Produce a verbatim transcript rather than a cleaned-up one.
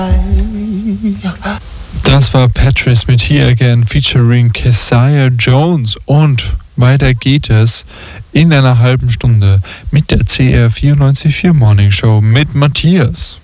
Das war Patrice mit Here Again featuring Keziah Jones und weiter geht es in einer halben Stunde mit der C R vierundneunzig Komma vier Morning Show mit Matthias.